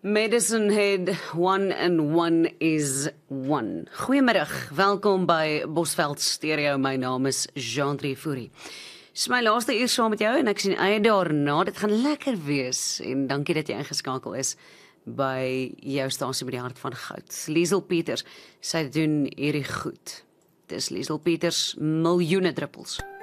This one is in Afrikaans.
Medicine Head, 1 and 1 is 1. Goeiemiddag, welkom by Bosveld Stereo. My naam is Jean-André Fourie. Dis my laaste uur saam met jou en ek sien uit daarna. Dit gaan lekker wees en dankie dat jy ingeskakel is by jou stasie met die hart van goud. Liesel Peters, sy doen hierdie goed. Dis Liesel Peters, miljoene druppels.